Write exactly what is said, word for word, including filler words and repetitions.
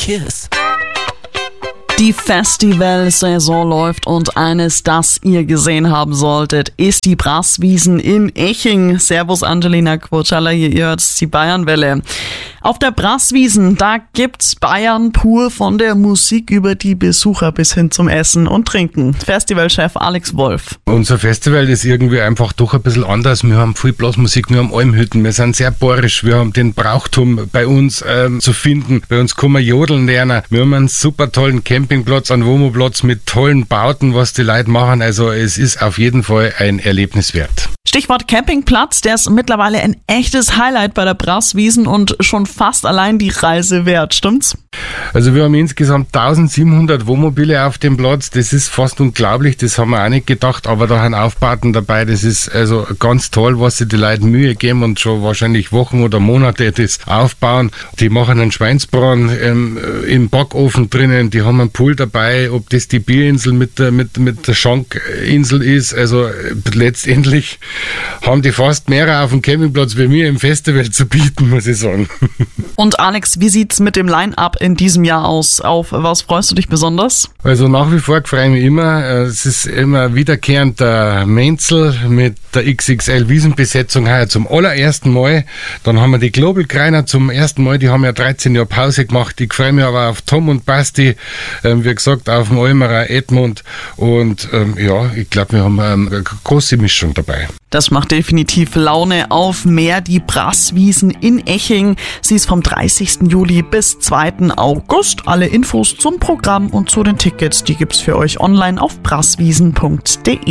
Kiss. Die Festivalsaison läuft und eines, das ihr gesehen haben solltet, ist die Brasswiesen in Eching. Servus Angelina Quocalla, hier, ihr hört die Bayernwelle. Auf der Brasswiesen, da gibt's Bayern pur, von der Musik über die Besucher bis hin zum Essen und Trinken. Festivalchef Alex Wolf. Unser Festival ist irgendwie einfach doch ein bisschen anders. Wir haben viel Blasmusik, wir haben Almhütten, wir sind sehr bayerisch, wir haben den Brauchtum bei uns ähm, zu finden. Bei uns kann man jodeln lernen. Wir haben einen super tollen Campingplatz, einen Wohnmobilplatz mit tollen Bauten, was die Leute machen. Also es ist auf jeden Fall ein Erlebnis wert. Stichwort Campingplatz, der ist mittlerweile ein echtes Highlight bei der Brasswiesen und schon fast allein die Reise wert, stimmt's? Also wir haben insgesamt eintausendsiebenhundert Wohnmobile auf dem Platz, das ist fast unglaublich, das haben wir auch nicht gedacht, aber da sind Aufbauten dabei, das ist also ganz toll, was sich die Leute Mühe geben und schon wahrscheinlich Wochen oder Monate das aufbauen. Die machen einen Schweinsbraten ähm, im Backofen drinnen, die haben einen Pool dabei, ob das die Bierinsel mit der, mit, mit der Schankinsel ist, also letztendlich haben die fast mehr auf dem Campingplatz wie wir im Festival zu bieten, muss ich sagen. Und Alex, wie sieht's mit dem Line-Up in diesem Jahr aus? Auf was freust du dich besonders? Also nach wie vor freue ich mich immer. Es ist immer wiederkehrend der Menzel mit der X X L-Wiesenbesetzung heuer zum allerersten Mal. Dann haben wir die Global Kreiner zum ersten Mal. Die haben ja dreizehn Jahre Pause gemacht. Ich freue mich aber auf Tom und Basti. Ähm, wie gesagt, auf dem Almerer Edmund. Und ähm, ja, ich glaube, wir haben ähm, eine große Mischung dabei. Das macht definitiv Laune auf mehr. Die Brasswiesen in Eching. Sie ist vom dreißigsten Juli bis zweiten August. Alle Infos zum Programm und zu den Tickets, die gibt's für euch online auf brasswiesen punkt de.